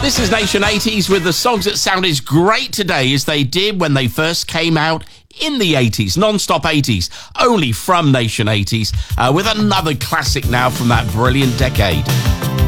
This is Nation 80s with the songs that sound as great today as they did when they first came out in the 80s. Non-stop 80s, only from Nation 80s, with another classic now from that brilliant decade.